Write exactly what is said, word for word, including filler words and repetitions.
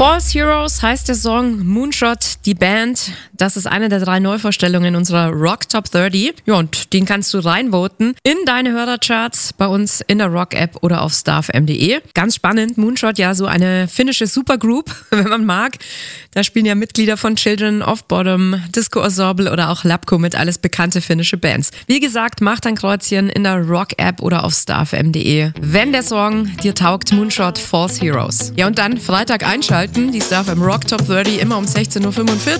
False Heroes heißt der Song, Moonshot, die Band. Das ist eine der drei Neuvorstellungen unserer Rock Top dreißig. Ja, und den kannst du reinvoten in deine Hörercharts bei uns in der Rock-App oder auf starfm punkt de. Ganz spannend, Moonshot, ja, so eine finnische Supergroup, wenn man mag. Da spielen ja Mitglieder von Children of Bodom, Disco Ensemble oder auch Labko mit, alles bekannte finnische Bands. Wie gesagt, mach dein Kreuzchen in der Rock-App oder auf starfm punkt de, wenn der Song dir taugt, Moonshot, False Heroes. Ja, und dann Freitag einschalten, die StarFM Rock Top dreißig immer um sechzehn Uhr fünfundvierzig.